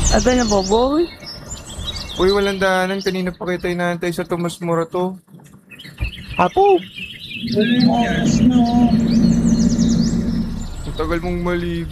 Aba na boboy. Uy, walang daanan. Kanina pa kita inaantay sa Tomas Morato. Apo. Uy, oras na. Ang tagal mong mali.